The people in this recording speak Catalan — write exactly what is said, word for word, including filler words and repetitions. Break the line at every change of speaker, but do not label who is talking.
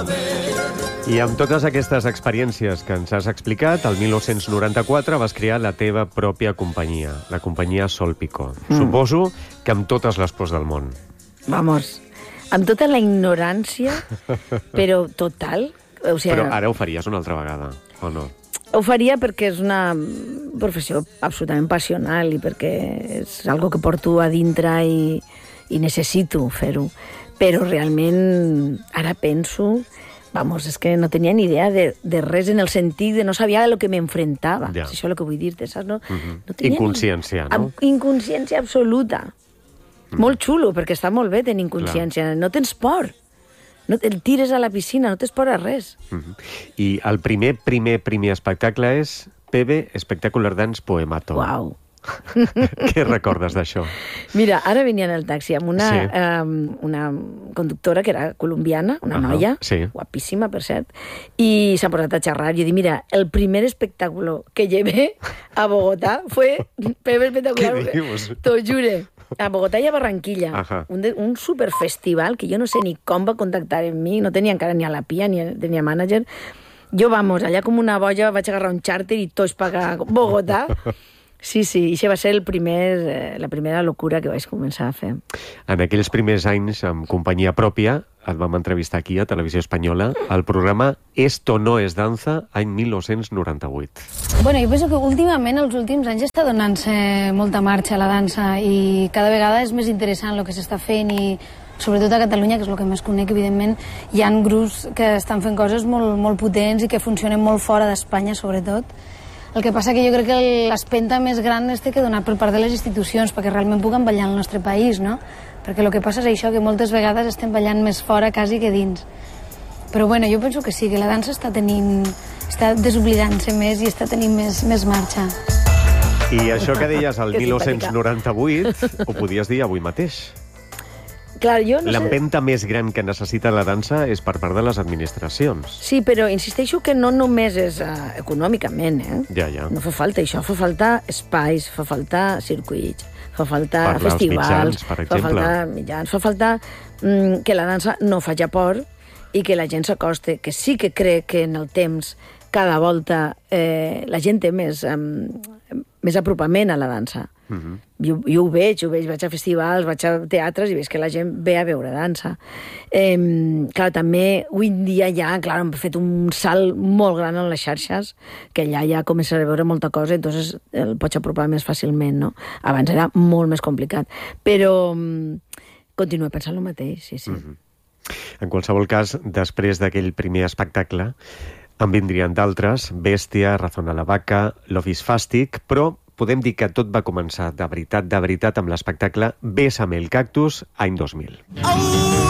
I amb totes aquestes experiències que ens has explicat, el mil nou-cents noranta-quatre vas crear la teva pròpia companyia, la companyia Sol Picó. Mm. Suposo que amb totes les pors del món.
Vamos, amb tota la ignorància, però total. O sigui,
però ara ho faries una altra vegada, o no?
Ho faria perquè és una professió absolutament passional i perquè és algo que porto a dintre i, i necessito fer-ho. Però realment ara penso... Vamos, és que no tenia ni idea de, de res en el sentit de no sabia a lo que m'enfrontava.
Ja.
És això el que vull dir-te, saps? No,
uh-huh.
no tenia
inconsciència,
ni...
no?
Inconsciència absoluta. Mm. Molt xulo, perquè està molt bé tenir inconsciència. Clar. No tens por. No el tires a la piscina, no tens por a res.
Uh-huh. I el primer, primer, primer espectacle és P B Spectacular Dance Poemato.
Uau.
Què recordes d'això?
Mira, ara venia en el taxi amb una,
sí.
um, una conductora que era colombiana, una uh-huh. noia, sí. guapíssima, per cert, i s'ha posat a xerrar. I he dit, mira, el primer espectáculo que llevé a Bogotá fue P B Espectacular.
Què dius?
T'ho jure. A Bogotá i a Barranquilla.
Uh-huh.
Un, de, un superfestival que jo no sé ni com va contactar amb mi, no tenia encara ni a la P I A ni tenia mànager. Jo, vamos, allà com una boja vaig agarrar un xàrter i tots pagar Bogotá. Sí, sí, i això va ser el primer, la primera locura que vaig començar a fer.
En aquells primers anys, amb companyia pròpia, et vam entrevistar aquí a Televisió Espanyola, al programa Esto no es danza, any mil nou-cents noranta-vuit.
Bueno, jo penso que últimament, els últims anys, està donant-se molta marxa a la dansa i cada vegada és més interessant el que s'està fent i sobretot a Catalunya, que és el que més conec, evidentment, hi ha grups que estan fent coses molt, molt potents i que funcionen molt fora d'Espanya, sobretot. El que passa que jo crec que l'espenta més gran es té que donar per part de les institucions perquè realment puguem ballar al nostre país, no? Perquè el que passa és això, que moltes vegades estem ballant més fora quasi que dins. Però bueno, jo penso que sí, que la dansa està tenint... està desoblidant-se més i està tenint més, més marxa.
I això que deies al mil nou-cents noranta-vuit ho podies dir avui mateix.
Clar, jo no sé...
L'empenta més gran que necessita la dansa és per part de les administracions.
Sí, però insisteixo que no només és uh, econòmicament, eh?
Ja, ja.
No fa falta això, fa falta espais, fa falta circuits, fa falta
Parlar
festivals,
mitjans, per
fa
exemple.
falta mitjans, fa falta mm, que la dansa no faci por i que la gent s'acoste, que sí que crec que en el temps cada volta eh, la gent té més, um, més apropament a la dansa. Uh-huh. Jo, jo ho veig, ho veig, vaig a festivals, vaig a teatres i veig que la gent ve a veure dansa. Eh, clar, també avui en dia ja, clar, hem fet un salt molt gran en les xarxes, que allà ja comença a veure molta cosa, entonces el pots apropar més fàcilment, no? Abans era molt més complicat. Però continuo pensant el mateix, sí, sí.
Uh-huh. En qualsevol cas, després d'aquell primer espectacle, en vindrien d'altres, Bèstia, Razón a la vaca, Love is Fàstic, però podem dir que tot va començar de veritat, de veritat, amb l'espectacle Bésame el cactus, any dos mil. Oh!